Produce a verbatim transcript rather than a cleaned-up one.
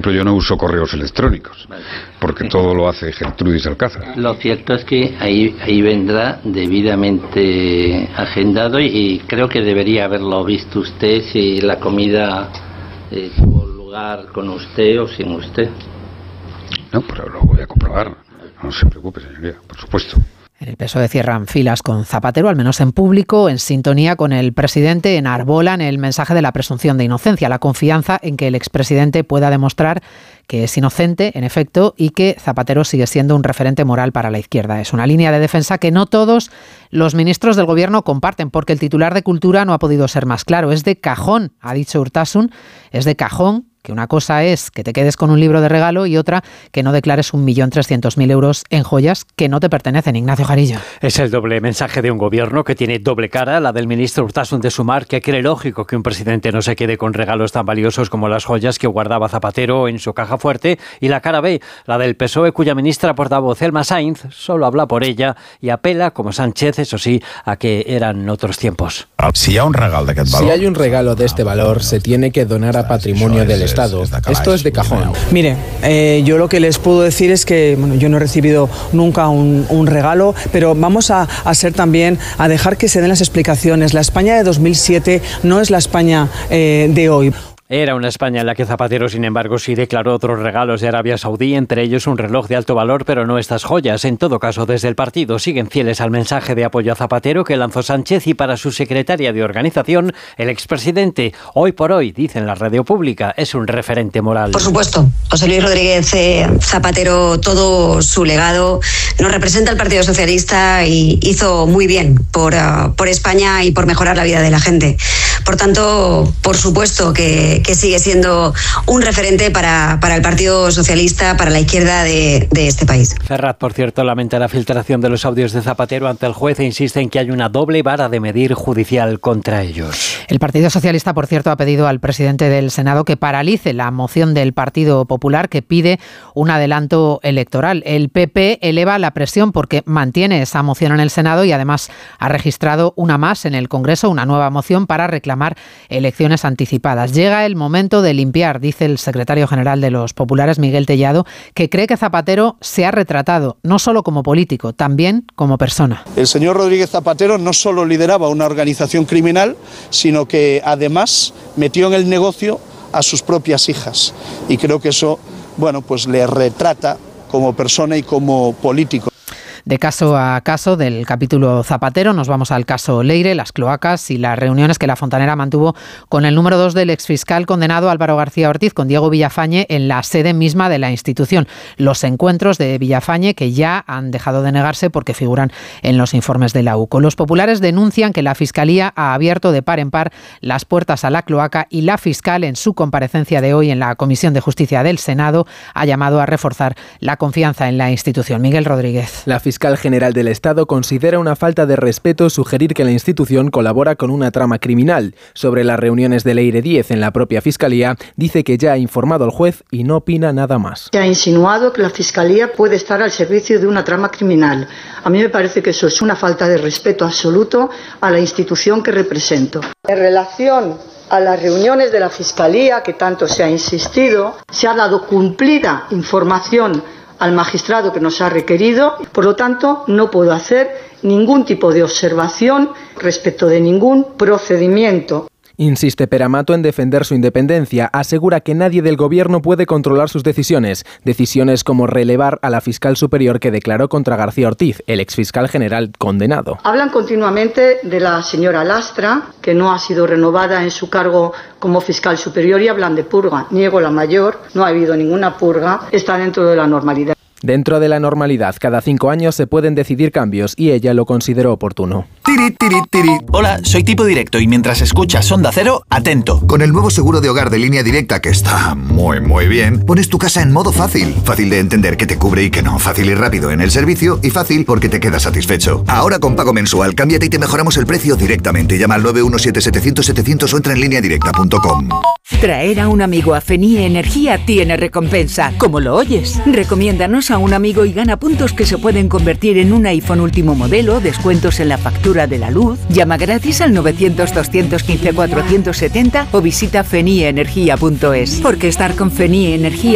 ejemplo, yo no uso correos electrónicos, porque todo lo hace Gertrudis Alcázar. Lo cierto es que ahí, ahí vendrá debidamente agendado, y, y creo que debería haberlo visto usted si la comida eh, tuvo lugar con usted o sin usted. No, pero lo voy a comprobar. No se preocupe, señoría, por supuesto. En el P S O E cierran filas con Zapatero, al menos en público, en sintonía con el presidente, enarbolan el mensaje de la presunción de inocencia, la confianza en que el expresidente pueda demostrar que es inocente, en efecto, y que Zapatero sigue siendo un referente moral para la izquierda. Es una línea de defensa que no todos los ministros del Gobierno comparten, porque el titular de Cultura no ha podido ser más claro. Es de cajón, ha dicho Urtasun, es de cajón que una cosa es que te quedes con un libro de regalo y otra que no declares un millón trescientos mil euros en joyas que no te pertenecen. Ignacio Jarillo. Es el doble mensaje de un gobierno que tiene doble cara, la del ministro Urtasun de Sumar, que cree lógico que un presidente no se quede con regalos tan valiosos como las joyas que guardaba Zapatero en su caja fuerte, y la cara B, la del P S O E, cuya ministra portavoz Elma Sainz solo habla por ella y apela, como Sánchez, eso sí, a que eran otros tiempos. Si hay un regalo de valor, si hay un regalo de este valor, se tiene que donar a patrimonio del Estado. Esto es de cajón. Mire, eh, yo lo que les puedo decir es que bueno, yo no he recibido nunca un, un regalo, pero vamos a, a ser también, a dejar que se den las explicaciones. La España de dos mil siete no es la España eh, de hoy. Era una España en la que Zapatero, sin embargo, sí declaró otros regalos de Arabia Saudí, entre ellos un reloj de alto valor, pero no estas joyas. En todo caso, desde el partido siguen fieles al mensaje de apoyo a Zapatero que lanzó Sánchez, y para su secretaria de organización, el expresidente, hoy por hoy, dice en la radio pública, es un referente moral. Por supuesto, José Luis Rodríguez eh, Zapatero, todo su legado nos representa el Partido Socialista y hizo muy bien por, uh, por España y por mejorar la vida de la gente. Por tanto, por supuesto que, que sigue siendo un referente para, para el Partido Socialista, para la izquierda de, de este país. Ferrat, por cierto, lamenta la filtración de los audios de Zapatero ante el juez e insiste en que hay una doble vara de medir judicial contra ellos. El Partido Socialista, por cierto, ha pedido al presidente del Senado que paralice la moción del Partido Popular que pide un adelanto electoral. El P P eleva la presión porque mantiene esa moción en el Senado y además ha registrado una más en el Congreso, una nueva moción para reclamar elecciones anticipadas. Llega el momento de limpiar, dice el secretario general de los populares, Miguel Tellado, que cree que Zapatero se ha retratado, no solo como político, también como persona. El señor Rodríguez Zapatero no solo lideraba una organización criminal, sino que además metió en el negocio a sus propias hijas. Y creo que eso, bueno, pues le retrata como persona y como político. De caso a caso del capítulo Zapatero nos vamos al caso Leire, las cloacas y las reuniones que la Fontanera mantuvo con el número dos del exfiscal condenado Álvaro García Ortiz, con Diego Villafañe, en la sede misma de la institución. Los encuentros de Villafañe que ya han dejado de negarse porque figuran en los informes de la U C O. Los populares denuncian que la Fiscalía ha abierto de par en par las puertas a la cloaca y la fiscal, en su comparecencia de hoy en la Comisión de Justicia del Senado, ha llamado a reforzar la confianza en la institución. Miguel Rodríguez. La fiscal general del Estado considera una falta de respeto sugerir que la institución colabora con una trama criminal. Sobre las reuniones de Leire diez en la propia Fiscalía, dice que ya ha informado al juez y no opina nada más. Se ha insinuado que la Fiscalía puede estar al servicio de una trama criminal. A mí me parece que eso es una falta de respeto absoluto a la institución que represento. En relación a las reuniones de la Fiscalía, que tanto se ha insistido, se ha dado cumplida información al magistrado que nos ha requerido, por lo tanto no puedo hacer ningún tipo de observación respecto de ningún procedimiento. Insiste Peramato en defender su independencia, asegura que nadie del gobierno puede controlar sus decisiones, decisiones como relevar a la fiscal superior que declaró contra García Ortiz, el exfiscal general condenado. Hablan continuamente de la señora Lastra, que no ha sido renovada en su cargo como fiscal superior, y hablan de purga. Niego la mayor, no ha habido ninguna purga, está dentro de la normalidad. Dentro de la normalidad, cada cinco años se pueden decidir cambios y ella lo consideró oportuno. Tiri, tiri, tiri. Hola, soy Tipo Directo y mientras escuchas Onda Cero, atento. Con el nuevo seguro de hogar de Línea Directa, que está muy muy bien, pones tu casa en modo fácil. Fácil de entender qué te cubre y qué no. Fácil y rápido en el servicio y fácil porque te quedas satisfecho. Ahora con pago mensual, cámbiate y te mejoramos el precio directamente. Llama al nueve uno siete setecientos setecientos o entra en línea directa punto com. Traer a un amigo a Fenie Energía tiene recompensa. ¿Cómo lo oyes? Recomiéndanos a un amigo y gana puntos que se pueden convertir en un iPhone último modelo, descuentos en la factura de la luz. Llama gratis al novecientos doscientos quince cuatrocientos setenta o visita fenie energía punto es. Porque estar con Fenie Energía